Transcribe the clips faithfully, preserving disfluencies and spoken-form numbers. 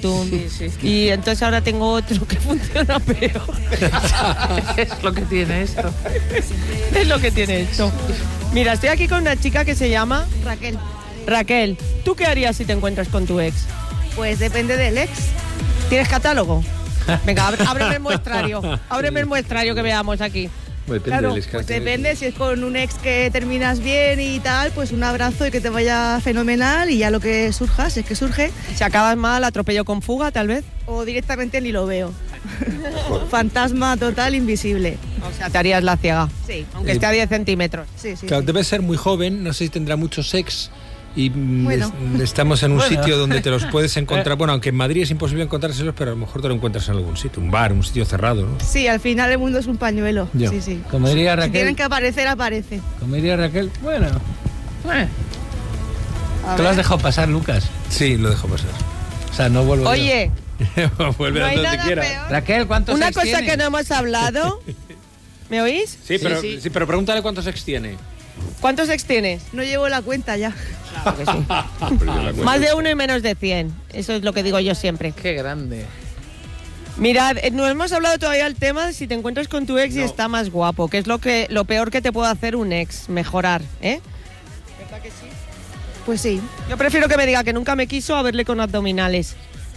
tú. Sí, sí. Y entonces ahora tengo otro que funciona peor. Es lo que tiene esto. Es lo que tiene esto. Mira, estoy aquí con una chica que se llama Raquel. Raquel. ¿Tú qué harías si te encuentras con tu ex? Pues depende del ex. ¿Tienes catálogo? Venga, ábreme, ábreme el muestrario. Ábreme el muestrario que veamos aquí. Depende Claro, del pues escándalo. depende, si es con un ex que terminas bien y tal, pues un abrazo y que te vaya fenomenal y ya lo que surja, si es que surge, Si acabas mal, atropello con fuga, tal vez. o directamente ni lo veo. Fantasma total, invisible. O sea, te harías la ciega. Sí, Aunque esté a diez centímetros. sí, sí. Claro, sí. debes ser muy joven, no sé si tendrá mucho sex y mm, Bueno. es- estamos en un Bueno. sitio donde te los puedes encontrar. Bueno, aunque en Madrid es imposible encontrárselos, pero a lo mejor te lo encuentras en algún sitio, un bar, un sitio cerrado, ¿no? Sí, al final el mundo es un pañuelo. Ya. Sí, sí. Como diría Si tienen Raquel, que aparecer, aparece. como diría Raquel, bueno, Eh, A te lo has ver. dejado pasar, Lucas. Sí, lo dejo pasar. O sea, no vuelvo yo. Oye, Vuelve no a hay donde nada quiera. peor. Raquel, ¿cuántos Una ex cosa tienes? que no hemos hablado. ¿Me oís? Sí, Sí, pero, sí. sí, pero pregúntale cuántos ex tiene. ¿Cuántos ex tienes? No llevo la cuenta ya. Claro que sí. Más de uno y menos de cien. Eso es lo que digo yo siempre. qué grande. Mirad, eh, no hemos hablado todavía del tema de si te encuentras con tu ex y está más guapo, que es lo que lo peor que te puede hacer un ex, mejorar, ¿eh? ¿Verdad que sí? Pues sí. Yo prefiero que me diga que nunca me quiso a verle con abdominales.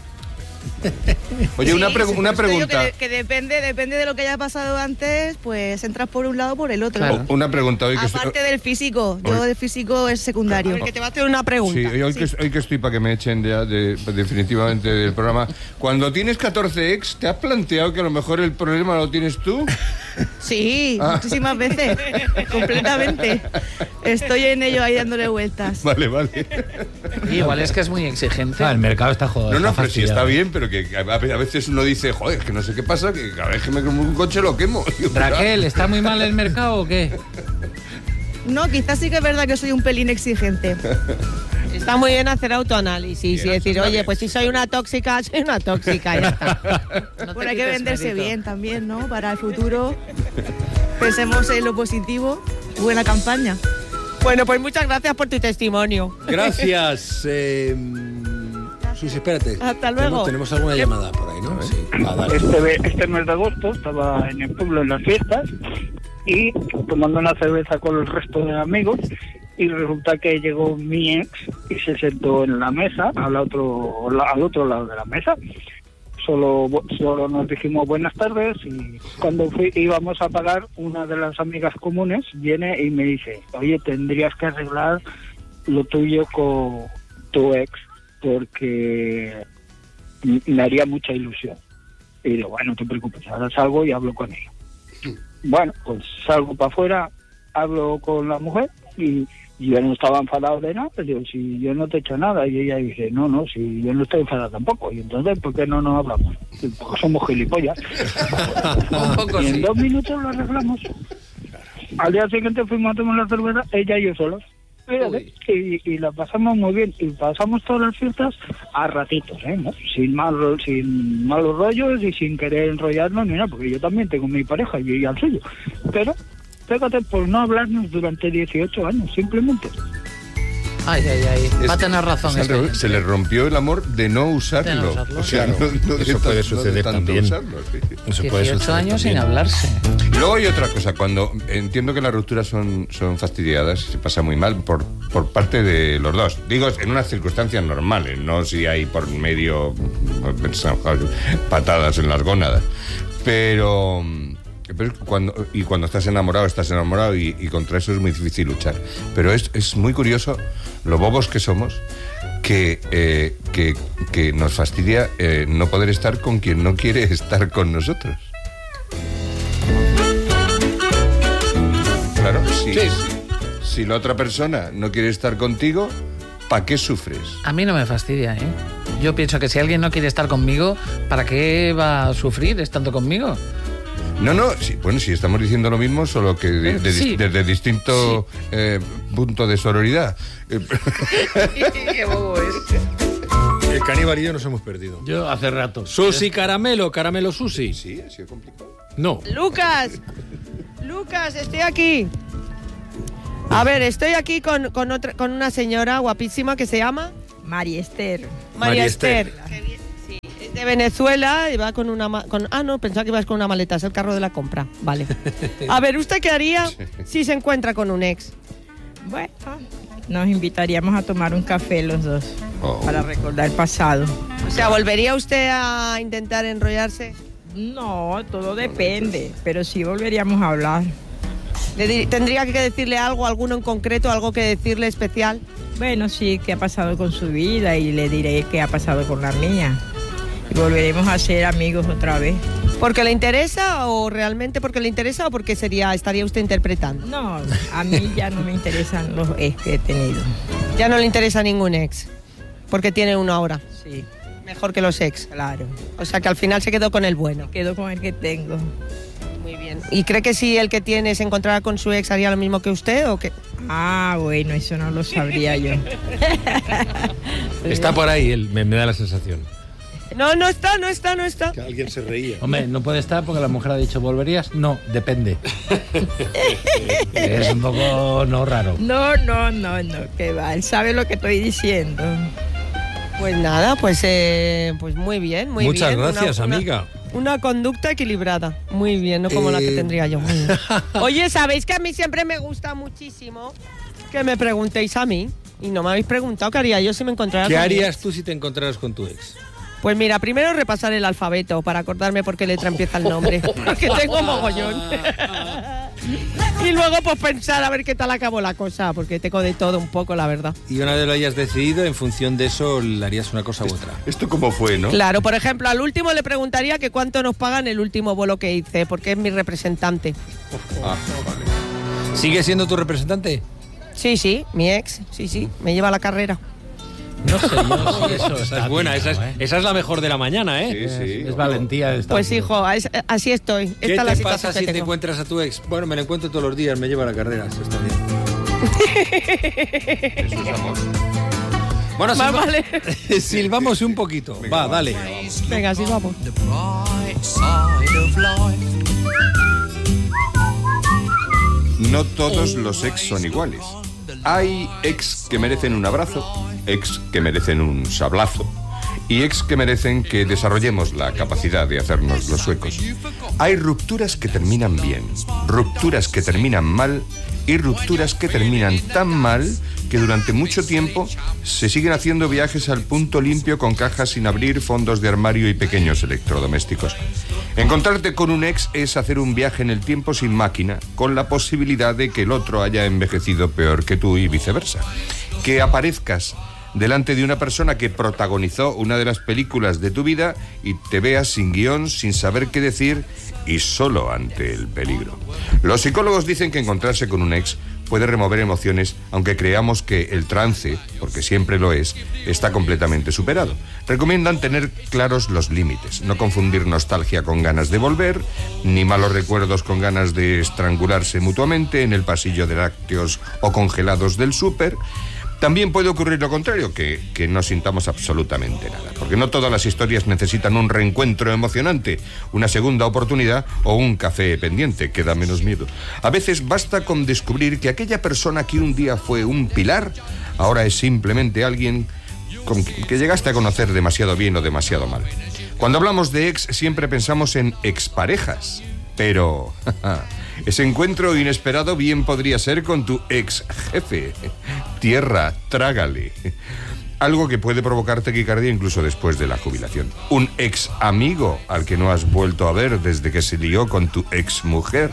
Oye, una, Sí, pregu- sí, una pues te digo pregunta. Que, que depende, depende de lo que haya pasado antes, pues entras por un lado o por el otro. Claro. O- Una pregunta. Hoy que estoy, Aparte del físico, yo Hoy- el físico es A secundario. ver, que te va a hacer una pregunta. sí, hoy, que, hoy que estoy para que me echen ya de- definitivamente del programa. Cuando tienes catorce ex, ¿te has planteado que a lo mejor el problema lo tienes tú? Sí, Ah. muchísimas veces, completamente. Estoy en ello ahí dándole vueltas. Vale, vale. Y igual es que es muy exigente. Ah, el mercado está jodido. No, no, está pero sí está fastidiado. bien, pero que a a veces uno dice, joder, que no sé qué pasa, que cada vez que me como un coche lo quemo. Raquel, ¿está muy mal el mercado o qué? No, quizás sí que es verdad que soy un pelín exigente. Está muy bien hacer autoanálisis y Bien, decir, está oye, bien. pues si soy una tóxica, soy una tóxica, ya está. No te Bueno, hay que quites venderse mérito. bien también, ¿no? Para el futuro. Pensemos en lo positivo. Buena campaña. Bueno, pues muchas gracias por tu testimonio. Gracias. Eh, Susi, espérate. Hasta luego. Tenemos, tenemos alguna llamada por ahí, ¿no? Sí. Va, dale. Este, ve- este mes de agosto estaba en el pueblo en las fiestas y tomando una cerveza con el resto de amigos y resulta que llegó mi ex y se sentó en la mesa, al otro, al otro lado de la mesa. Solo, solo nos dijimos buenas tardes y cuando fui, íbamos a pagar, una de las amigas comunes viene y me dice, oye, tendrías que arreglar lo tuyo con tu ex porque me haría mucha ilusión. Y digo, bueno, no te preocupes, ahora salgo y hablo con ella. Bueno, pues salgo para afuera, hablo con la mujer y, y yo no estaba enfadado de nada. Digo, si yo no te he hecho nada. Y ella dice, no, no, si yo no estoy enfadado tampoco. Y entonces, ¿por qué no nos hablamos? Porque somos gilipollas. Un poco Y en sí. dos minutos lo arreglamos. Al día siguiente fuimos a tomar la cerveza, ella y yo solos. Fíjate, Y, y la pasamos muy bien. Y pasamos todas las fiestas a ratitos, ¿eh? ¿No? Sin, malos, sin malos rollos y sin querer enrollarnos ni nada, porque yo también tengo mi pareja y ella el suyo. Pero, fíjate, por no hablarnos durante dieciocho años, simplemente. Ay, ay, ay. Va a tener razón. Se, este. le- se le rompió el amor de no usarlo. De no usarlo. O sea, Claro, no- no de eso tan- puede no de suceder tanto también. usarlo, sí. Eso puede dieciocho suceder años sin también. hablarse. Luego hay otra cosa, cuando entiendo que las rupturas son, son fastidiadas, se pasa muy mal por, por parte de los dos. Digo, en unas circunstancias normales, no si hay por medio patadas en las gónadas. Pero, pero cuando, y cuando estás enamorado, estás enamorado y, y contra eso es muy difícil luchar. Pero es, es muy curioso lo bobos que somos, que, eh, que, que nos fastidia eh, no poder estar con quien no quiere estar con nosotros. Claro, si, Sí. si la otra persona no quiere estar contigo, ¿para qué sufres? A mí no me fastidia, ¿eh? Yo pienso que si alguien no quiere estar conmigo, ¿para qué va a sufrir estando conmigo? No, no, sí, bueno, sí estamos diciendo lo mismo, solo que de- de- Sí. desde distinto eh, punto de sororidad. Eh, Qué bobo es. El caníbal y yo nos hemos perdido. Yo hace rato. Susi Caramelo, Caramelo Susi. sí, ha sido complicado. No. Lucas, Lucas, estoy aquí. A ver, estoy aquí con, con, otra, con una señora guapísima que se llama María Esther. María María Esther. Esther. Qué bien, sí. De Venezuela y va con una... ma- Con, ah, no, pensaba que ibas con una maleta, es el carro de la compra. Vale. A ver, ¿usted qué haría si se encuentra con un ex? Bueno, nos invitaríamos a tomar un café los dos Oh. para recordar el pasado. O sea, ¿volvería usted a intentar enrollarse? No, todo depende, pero sí volveríamos a hablar. Le di- ¿Tendría que decirle algo, alguno en concreto, algo que decirle especial? Bueno, sí, qué ha pasado con su vida y le diré qué ha pasado con la mía. Y volveremos a ser amigos otra vez. ¿Porque le interesa o realmente porque le interesa o porque sería estaría usted interpretando? No, a mí ya no me interesan los ex que he tenido. Ya no le interesa ningún ex, porque tiene uno ahora. Sí, Mejor que los ex. claro. O sea que al final se quedó con el bueno. Quedo con el que tengo. Muy bien. ¿Y cree que si el que tiene se encontrara con su ex haría lo mismo que usted o qué? Ah, bueno, eso no lo sabría yo. Está por ahí, él, me, me da la sensación. No, no está, no está, no está. Que alguien se reía. Hombre, no puede estar porque la mujer ha dicho, ¿volverías? No, depende. Es un poco no raro. No, no, no, no, que va. Él sabe lo que estoy diciendo. Pues nada, pues eh, pues muy bien, muy Muchas bien. gracias, Una- una- amiga. Una conducta equilibrada. Muy bien, no como la que Eh, tendría yo. Muy bien. Oye, ¿sabéis que a mí siempre me gusta muchísimo que me preguntéis a mí? Y no me habéis preguntado qué haría yo si me encontrara ¿Qué con mi harías ex. tú si te encontraras con tu ex? Pues mira, primero repasar el alfabeto para acordarme por qué letra empieza el nombre. Porque tengo mogollón. Y luego pues pensar a ver qué tal acabó la cosa, porque tengo de todo un poco, la verdad. Y una vez lo hayas decidido, en función de eso, le harías una cosa u otra. ¿Esto cómo fue, no? Claro, por ejemplo, al último le preguntaría que cuánto nos pagan el último vuelo que hice, porque es mi representante. Ah, vale. ¿Sigue siendo tu representante? Sí, sí, mi ex, sí, sí, me lleva a la carrera. No sé yo si eso Esa está es buena, bien, esa es, ¿no, eh? esa es la mejor de la mañana, ¿eh? Sí, sí. Es valentía de estar Pues bien. hijo, es- así estoy. Esta ¿Qué es la te situación pasa que si te tengo. encuentras a tu ex? Bueno, me lo encuentro todos los días, me lleva a la carrera, eso está bien. Eso es amor. Bueno, Va, silba- vale. silbamos un poquito. Va, dale. Venga, sí, vamos. The bright side of life. No todos los ex son iguales. Hay ex que merecen un abrazo, ex que merecen un sablazo y ex que merecen que desarrollemos la capacidad de hacernos los suecos. Hay rupturas que terminan bien, rupturas que terminan mal y rupturas que terminan tan mal que durante mucho tiempo se siguen haciendo viajes al punto limpio con cajas sin abrir, fondos de armario y pequeños electrodomésticos. Encontrarte con un ex es hacer un viaje en el tiempo sin máquina, con la posibilidad de que el otro haya envejecido peor que tú y viceversa. Que aparezcas delante de una persona que protagonizó una de las películas de tu vida y te veas sin guión, sin saber qué decir y solo ante el peligro. Los psicólogos dicen que encontrarse con un ex puede remover emociones, aunque creamos que el trance, porque siempre lo es, está completamente superado. Recomiendan tener claros los límites, no confundir nostalgia con ganas de volver, ni malos recuerdos con ganas de estrangularse mutuamente en el pasillo de lácteos o congelados del súper. También puede ocurrir lo contrario, que, que no sintamos absolutamente nada, porque no todas las historias necesitan un reencuentro emocionante, una segunda oportunidad o un café pendiente, que da menos miedo. A veces basta con descubrir que aquella persona que un día fue un pilar, ahora es simplemente alguien con que llegaste a conocer demasiado bien o demasiado mal. Cuando hablamos de ex siempre pensamos en exparejas, pero ese encuentro inesperado bien podría ser con tu ex jefe. Tierra, trágale. Algo que puede provocar taquicardia incluso después de la jubilación. Un ex amigo al que no has vuelto a ver desde que se lió con tu ex mujer.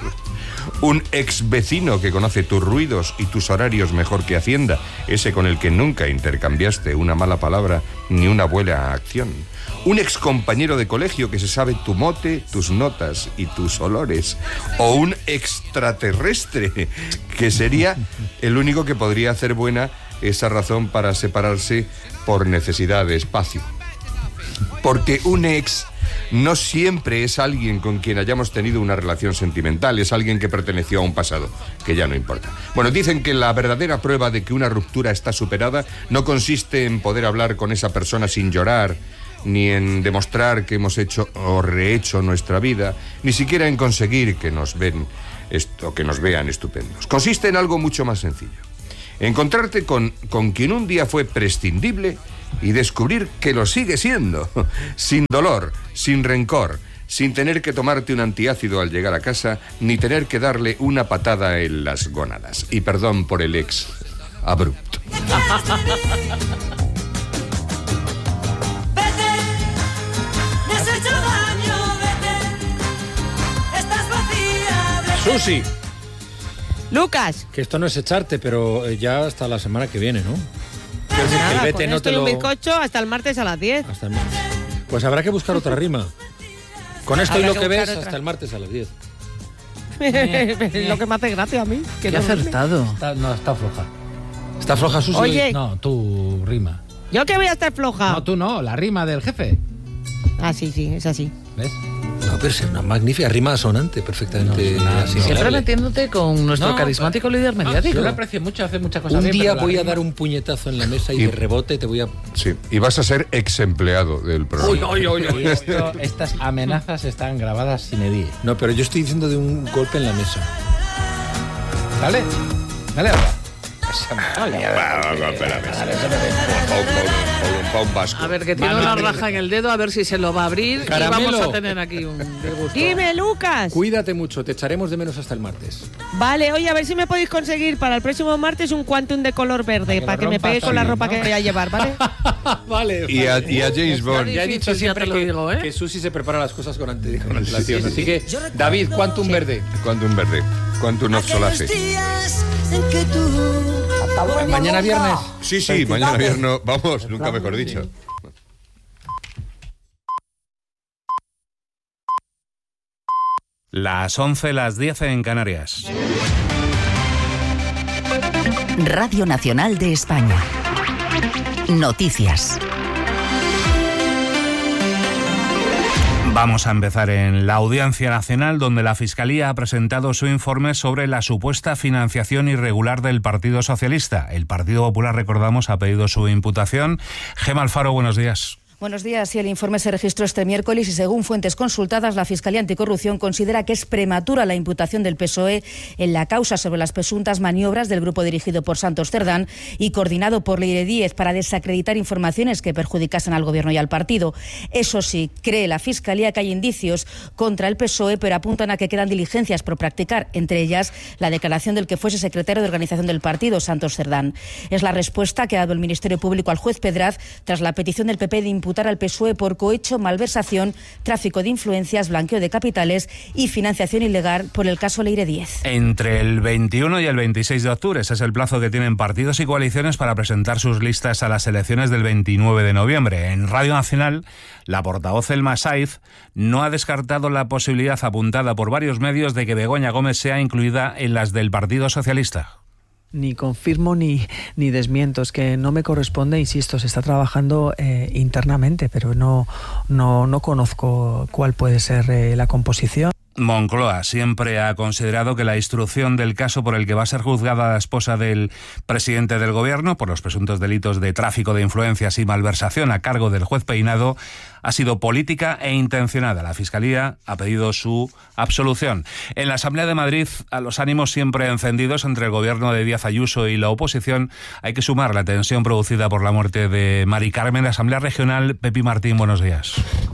Un ex vecino que conoce tus ruidos y tus horarios mejor que Hacienda, ese con el que nunca intercambiaste una mala palabra ni una buena acción. Un ex compañero de colegio que se sabe tu mote, tus notas y tus olores. O un extraterrestre que sería el único que podría hacer buena esa razón para separarse por necesidad de espacio. Porque un ex no siempre es alguien con quien hayamos tenido una relación sentimental, es alguien que perteneció a un pasado, que ya no importa. Bueno, dicen que la verdadera prueba de que una ruptura está superada no consiste en poder hablar con esa persona sin llorar, ni en demostrar que hemos hecho o rehecho nuestra vida, ni siquiera en conseguir que nos ven esto, que nos vean estupendos. Consiste en algo mucho más sencillo. Encontrarte con, con quien un día fue prescindible y descubrir que lo sigue siendo, sin dolor, sin rencor, sin tener que tomarte un antiácido al llegar a casa, ni tener que darle una patada en las gónadas. Y perdón por el ex abrupto. Susi, Lucas. que esto no es echarte, pero eh, ya hasta la semana que viene, ¿no? Quiero decir que el Nada, vete con no esto te y un lo... bizcocho hasta el martes a las diez. Hasta el martes. Pues habrá que buscar otra rima. Con esto Habrá y lo que que buscar ves otra. hasta el martes a las diez. Es lo que me hace gracia a mí. Que Qué no duerme. acertado. Está- no, está floja. ¿Está floja, Susi? Oye. No, tu rima. Yo que voy a estar floja. No, tú no, la rima del jefe. Ah, sí, sí, es así. ¿Ves? No, pero es una magnífica rima sonante, perfectamente No, nada, asimilable. Siempre metiéndote con nuestro No, carismático líder mediático. Yo lo aprecio mucho, hace muchas cosas Un bien, día pero la voy a rima- dar un puñetazo en la mesa y Y- de rebote te voy a... Sí, y vas a ser ex empleado del programa. Uy, uy, uy, uy. Y esto- estas amenazas están grabadas sin edie. No, pero yo estoy diciendo de un golpe en la mesa. ¿Vale? Dale ahora. Pa un vasco. A ver, que tiene una raja en el dedo, a ver si se lo va a abrir Caramelo. y vamos a tener aquí un disgusto. Dime, Lucas. Cuídate mucho, te echaremos de menos hasta el martes. Vale, oye, a ver si me podéis conseguir para el próximo martes un Quantum de color verde, que para lo que me rompas pegue con la también, ropa ¿no? que voy a llevar, ¿vale? Vale. Y a, y a James Bond. Ya he dicho Ya siempre te lo que, digo, ¿eh? que Susi se prepara las cosas con, ante, con antelación. Así que, David, Quantum verde. Quantum verde. Quantum of Solace. Mañana viernes. Sí, sí, mañana viernes. Vamos, nunca mejor dicho. Las once, las diez en Canarias. Radio Nacional de España. Noticias. Vamos a empezar en la Audiencia Nacional, donde la Fiscalía ha presentado su informe sobre la supuesta financiación irregular del Partido Socialista. El Partido Popular, recordamos, ha pedido su imputación. Gemma Alfaro, buenos días. Buenos días. Sí, el informe se registró este miércoles y, según fuentes consultadas, la Fiscalía Anticorrupción considera que es prematura la imputación del P S O E en la causa sobre las presuntas maniobras del grupo dirigido por Santos Cerdán y coordinado por Leire Díez para desacreditar informaciones que perjudicasen al Gobierno y al partido. Eso sí, cree la Fiscalía que hay indicios contra el P S O E, pero apuntan a que quedan diligencias por practicar, entre ellas la declaración del que fuese secretario de organización del partido, Santos Cerdán. Es la respuesta que ha dado el Ministerio Público al juez Pedraz tras la petición del P P de imputar al P S O E por cohecho, malversación, tráfico de influencias, blanqueo de capitales y financiación ilegal por el caso Leire Díez. Entre el veintiuno y el veintiséis de octubre, ese es el plazo que tienen partidos y coaliciones para presentar sus listas a las elecciones del veintinueve de noviembre. En Radio Nacional, la portavoz Elma Saiz no ha descartado la posibilidad apuntada por varios medios de que Begoña Gómez sea incluida en las del Partido Socialista. Ni confirmo ni, ni desmiento, es que no me corresponde, insisto, se está trabajando eh, internamente, pero no, no, no conozco cuál puede ser eh, la composición. Moncloa siempre ha considerado que la instrucción del caso por el que va a ser juzgada la esposa del presidente del Gobierno por los presuntos delitos de tráfico de influencias y malversación a cargo del juez Peinado ha sido política e intencionada. La Fiscalía ha pedido su absolución. En la Asamblea de Madrid, a los ánimos siempre encendidos entre el Gobierno de Díaz Ayuso y la oposición, hay que sumar la tensión producida por la muerte de Mari Carmen. La Asamblea Regional, Pepi Martín, buenos días.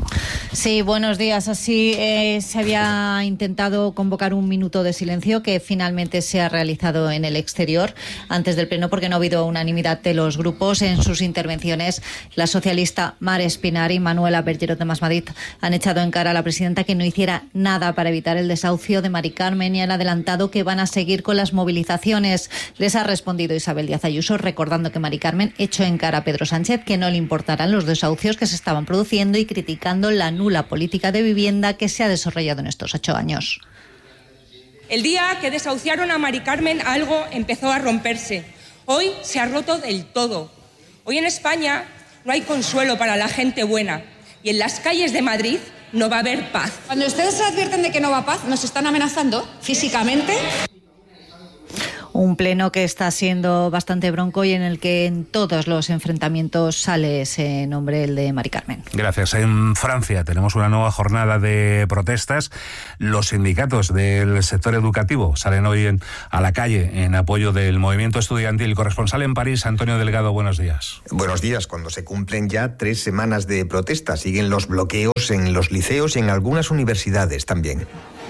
Sí, buenos días. Así eh, se había intentado convocar un minuto de silencio que finalmente se ha realizado en el exterior antes del pleno porque no ha habido unanimidad de los grupos. En sus intervenciones, la socialista Mar Espinar y Manuela Bergerot de Más Madrid han echado en cara a la presidenta que no hiciera nada para evitar el desahucio de Mari Carmen y han adelantado que van a seguir con las movilizaciones. Les ha respondido Isabel Díaz Ayuso recordando que Mari Carmen echó en cara a Pedro Sánchez que no le importarán los desahucios que se estaban produciendo y criticando la nula política de vivienda que se ha desarrollado en estos ocho años. El día que desahuciaron a Mari Carmen algo empezó a romperse. Hoy se ha roto del todo. Hoy en España no hay consuelo para la gente buena y en las calles de Madrid no va a haber paz. Cuando ustedes se advierten de que no va a paz, nos están amenazando físicamente. Un pleno que está siendo bastante bronco y en el que en todos los enfrentamientos sale ese nombre, el de Mari Carmen. Gracias. En Francia tenemos una nueva jornada de protestas. Los sindicatos del sector educativo salen hoy en, a la calle en apoyo del movimiento estudiantil. Corresponsal en París, Antonio Delgado, buenos días. Buenos días. Cuando se cumplen ya tres semanas de protesta, siguen los bloqueos en los liceos y en algunas universidades también.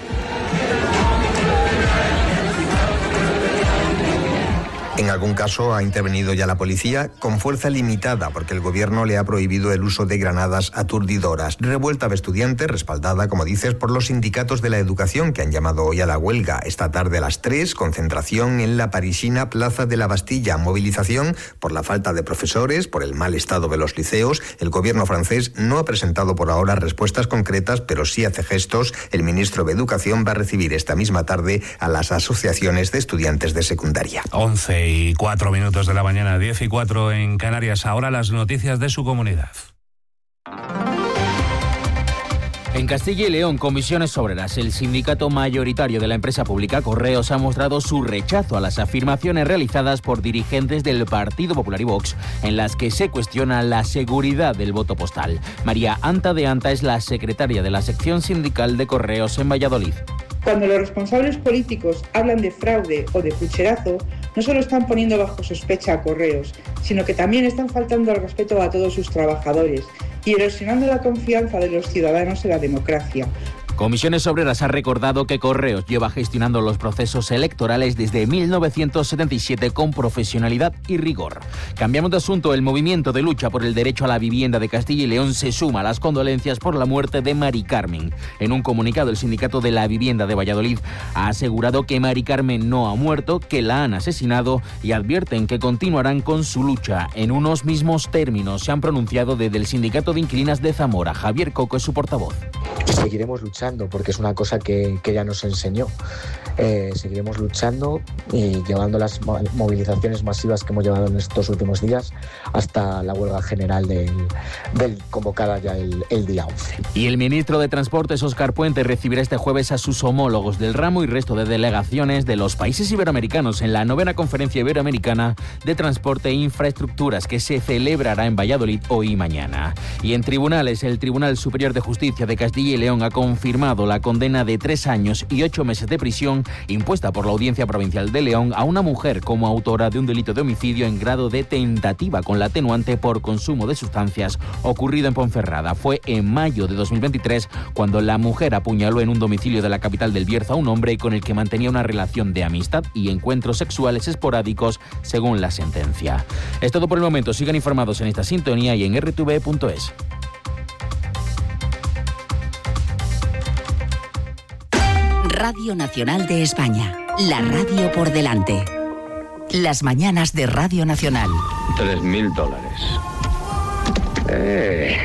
En algún caso ha intervenido ya la policía con fuerza limitada porque el gobierno le ha prohibido el uso de granadas aturdidoras. Revuelta de estudiantes respaldada, como dices, por los sindicatos de la educación que han llamado hoy a la huelga. Esta tarde a las tres, concentración en la parisina Plaza de la Bastilla. Movilización por la falta de profesores, por el mal estado de los liceos. El gobierno francés no ha presentado por ahora respuestas concretas, pero sí hace gestos. El ministro de Educación va a recibir esta misma tarde a las asociaciones de estudiantes de secundaria. once y cuatro minutos de la mañana, diez y cuatro en Canarias. Ahora las noticias de su comunidad. En Castilla y León, Comisiones Obreras, el sindicato mayoritario de la empresa pública Correos, ha mostrado su rechazo a las afirmaciones realizadas por dirigentes del Partido Popular y Vox, en las que se cuestiona la seguridad del voto postal. María Anta de Anta es la secretaria de la sección sindical de Correos en Valladolid. Cuando los responsables políticos hablan de fraude o de pucherazo, no solo están poniendo bajo sospecha a Correos, sino que también están faltando al respeto a todos sus trabajadores y erosionando la confianza de los ciudadanos en la democracia. Comisiones Obreras ha recordado que Correos lleva gestionando los procesos electorales desde mil novecientos setenta y siete con profesionalidad y rigor. Cambiamos de asunto. El movimiento de lucha por el derecho a la vivienda de Castilla y León se suma a las condolencias por la muerte de Mari Carmen. En un comunicado, el Sindicato de la Vivienda de Valladolid ha asegurado que Mari Carmen no ha muerto, que la han asesinado y advierten que continuarán con su lucha. En unos mismos términos se han pronunciado desde el Sindicato de Inquilinas de Zamora. Javier Coco es su portavoz. Seguiremos luchando porque es una cosa que, que ella nos enseñó. Eh, seguiremos luchando y llevando las movilizaciones masivas que hemos llevado en estos últimos días hasta la huelga general del, del convocada ya el, el día once. Y el ministro de Transportes, Óscar Puente, recibirá este jueves a sus homólogos del ramo y resto de delegaciones de los países iberoamericanos en la novena Conferencia Iberoamericana de Transporte e Infraestructuras, que se celebrará en Valladolid hoy y mañana. Y en tribunales, el Tribunal Superior de Justicia de Castilla y León ha confirmado la condena de tres años y ocho meses de prisión impuesta por la Audiencia Provincial de León a una mujer como autora de un delito de homicidio en grado de tentativa con la atenuante por consumo de sustancias ocurrido en Ponferrada. Fue en mayo de dos mil veintitrés cuando la mujer apuñaló en un domicilio de la capital del Bierzo a un hombre con el que mantenía una relación de amistad y encuentros sexuales esporádicos, según la sentencia. Es todo por el momento. Sigan informados en esta sintonía y en erre te ve punto es. Radio Nacional de España, la radio por delante. Las mañanas de Radio Nacional. Tres mil dólares. Eh.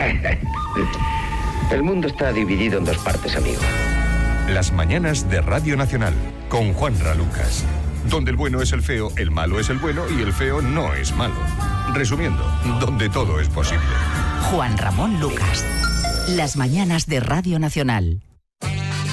El mundo está dividido en dos partes, amigo. Las mañanas de Radio Nacional, con Juanra Lucas. Donde el bueno es el feo, el malo es el bueno y el feo no es malo. Resumiendo, donde todo es posible. Juan Ramón Lucas. Las mañanas de Radio Nacional.